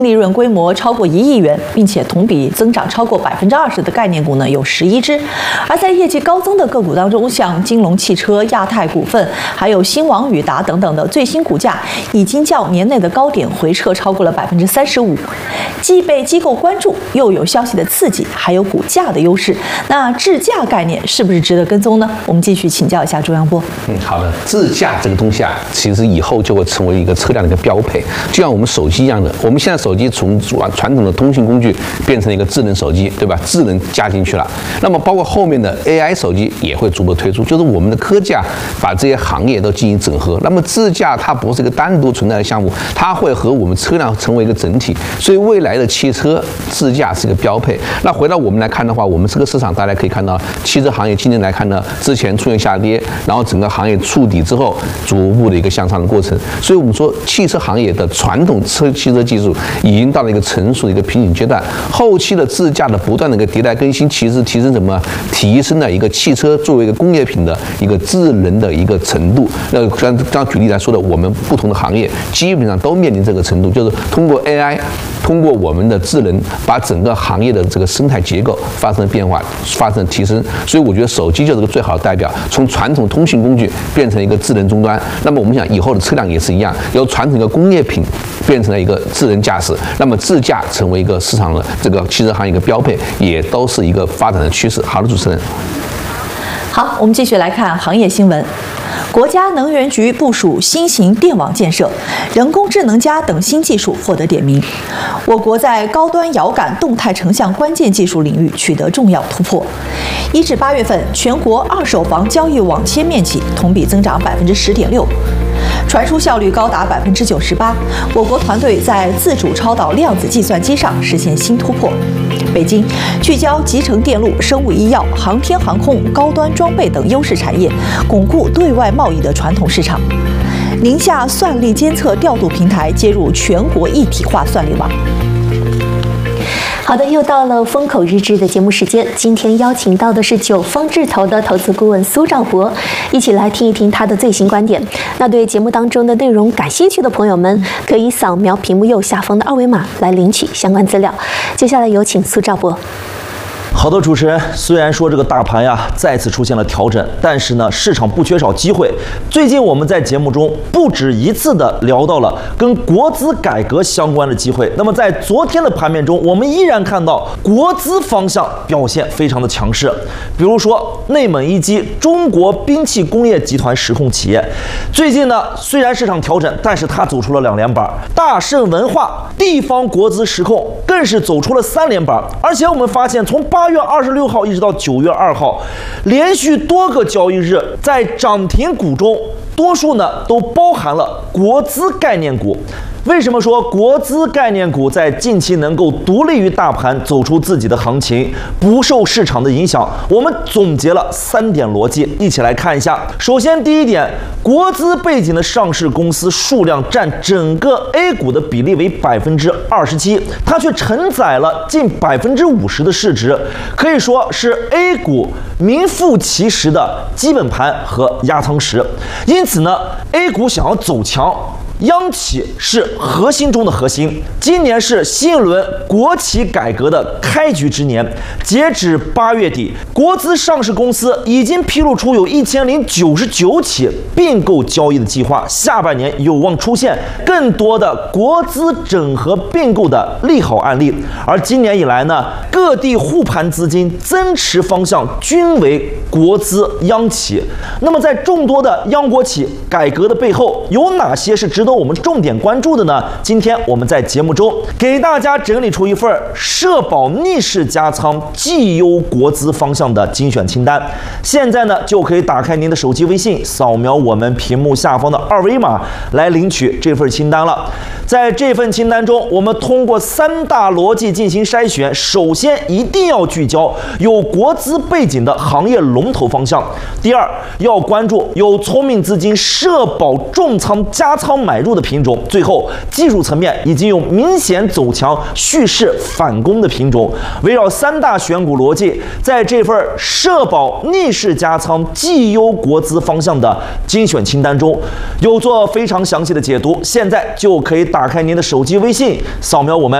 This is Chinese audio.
利润规模超过1亿元，并且同比增长超过20%的概念股呢有11只。而在业绩高增的个股当中，像金龙汽车、亚太股份，还有新王宇达等等的最新股价，已经较年内的高点回撤超过了35%。既被机构关注，又有消息的刺激，还有股价的优势，那智驾概念是不是值得跟踪呢？我们继续请教一下周阳波。 好的，智驾这个东西啊，其实以后就会成为一个车辆的一个标配，就像我们手机一样的。我们现在手机从传统的通信工具变成一个智能手机，对吧？智能加进去了，那么包括后面的 AI 手机也会逐步推出，就是我们的科技啊，把这些行业都进行整合。那么智驾它不是一个单独存在的项目，它会和我们车辆成为一个整体，所以未来的汽车智驾是一个标配。那回到我们来看的话，我们这个市场大家可以看到，汽车行业今年来看呢，之前出现下跌，然后整个行业触底之后，逐步的一个向上的过程。所以我们说，汽车行业的传统汽车技术已经到了一个成熟的一个瓶颈阶段，后期的智驾的不断的一个迭代更新，其实提升什么？提升了一个汽车作为一个工业品的一个智能的一个程度。那刚举例来说的，我们不同的行业基本上都面临这个程度，就是通过 AI， 通过我们的智能，把整个行业的这个生态结构发生了变化，发生了提升。所以我觉得手机就是个最好的代表，从传统通讯工具变成一个智能终端。那么我们想以后的车辆也是一样，由传统的工业品变成了一个智能驾驶，那么智驾成为一个市场的这个汽车行业一个标配，也都是一个发展的趋势。好的，主持人。 好，我们继续来看行业新闻。国家能源局部署新型电网建设，人工智能加等新技术获得点名。我国在高端遥感动态成像关键技术领域取得重要突破。1至8月份，全国二手房交易网签面积同比增长10.6%。传输效率高达98%，我国团队在自主超导量子计算机上实现新突破。北京聚焦集成电路、生物医药、航天航空、高端装备等优势产业，巩固对外贸易的传统市场。宁夏算力监测调度平台接入全国一体化算力网。 好的，又到了风口日志的节目时间。今天邀请到的是9方智投的投资顾问苏兆博，一起来听一听他的最新观点。那对节目当中的内容感兴趣的朋友们，可以扫描屏幕右下方的2维码来领取相关资料。接下来有请苏兆博。 好的，主持人，虽然说这个大盘呀再次出现了调整，但是呢，市场不缺少机会。最近我们在节目中不止一次的聊到了跟国资改革相关的机会。那么在昨天的盘面中，我们依然看到国资方向表现非常的强势。比如说内蒙一机中国兵器工业集团实控企业，最近呢虽然市场调整，但是它走出了2连板。大盛文化地方国资实控更是走出了3连板。而且我们发现，从8月26号一直到9月2号，连续多个交易日在涨停股中，多数呢都包含了国资概念股。为什么说国资概念股在近期能够独立于大盘，走出自己的行情，不受市场的影响？我们总结了3点逻辑，一起来看一下。首先，第一点，国资背景的上市公司数量占整个 A 股的比例为27%，它却承载了近50%的市值，可以说是 A 股名副其实的基本盘和压舱石。因此呢 ，A 股想要走强，央企是核心中的核心。今年是新一轮国企改革的开局之年，截止8月底，国资上市公司已经披露出有1099起并购交易的计划，下半年有望出现更多的国资整合并购的利好案例。而今年以来呢，各地护盘资金增持方向均为国资央企。那么在众多的央国企改革的背后，有哪些是值得我们重点关注的呢？今天我们在节目中给大家整理出一份社保逆势加仓绩优国资方向的精选清单。现在呢，就可以打开您的手机微信，扫描我们屏幕下方的2维码来领取这份清单了。在这份清单中，我们通过3大逻辑进行筛选。首先，一定要聚焦有国资背景的行业龙头方向。第二，要关注有聪明资金社保重仓加仓买入的品种，最后技术层面已经有明显走强蓄势反攻的品种。围绕3大选股逻辑，在这份社保逆势加仓绩优国资方向的精选清单中，有做非常详细的解读。现在就可以打开您的手机微信，扫描我们